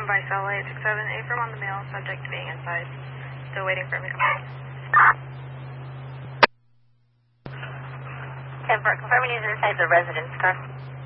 by satellite 67, affirm on the mail, subject to being inside. Still waiting for him to come back. 10-4, confirming he's inside the residence car.